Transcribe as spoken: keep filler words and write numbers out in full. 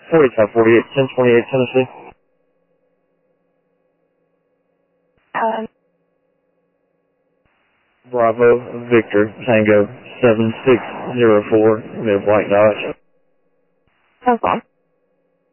forty-five forty-eight, ten twenty-eight Tennessee. Um, Bravo, Victor, Tango, seven six zero four, mid White Dodge. hold on.